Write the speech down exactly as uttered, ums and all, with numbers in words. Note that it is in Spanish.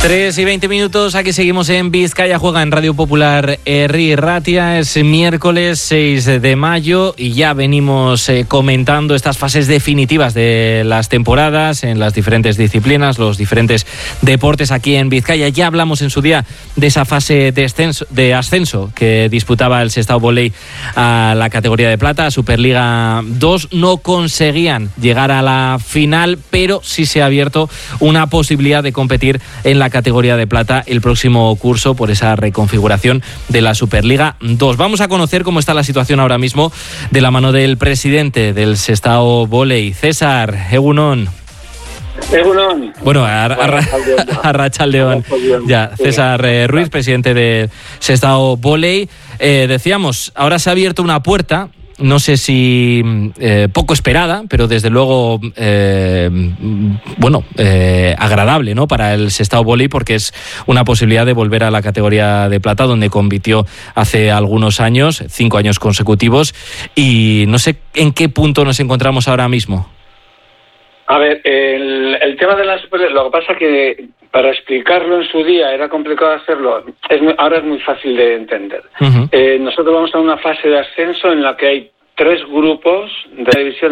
tres y veinte minutos, aquí seguimos en Vizcaya Juega en Radio Popular Herri Ratia. Es miércoles seis de mayo y ya venimos eh, comentando estas fases definitivas de las temporadas en las diferentes disciplinas, los diferentes deportes aquí en Vizcaya. Ya hablamos en su día de esa fase de ascenso, de ascenso que disputaba el Sestao Volei a la categoría de plata, a Superliga dos. No conseguían llegar a la final, pero sí se ha abierto una posibilidad de competir en la categoría de plata el próximo curso por esa reconfiguración de la Superliga dos. Vamos a conocer cómo está la situación ahora mismo de la mano del presidente del Sestao Volei, César Egunon. Egunon. Bueno, Arratsaldeon. Ya, César eh, Ruiz, presidente del Sestao Volei. Eh, decíamos, ahora se ha abierto una puerta. No sé si eh, poco esperada, pero desde luego, eh, bueno, eh, agradable, ¿no? Para el Sestao Volei, porque es una posibilidad de volver a la categoría de plata, donde compitió hace algunos años, cinco años consecutivos, y no sé en qué punto nos encontramos ahora mismo. A ver, el, el tema de la Superliga, lo que pasa que para explicarlo en su día era complicado hacerlo, es muy, ahora es muy fácil de entender. Uh-huh. Eh, nosotros vamos a una fase de ascenso en la que hay tres grupos de división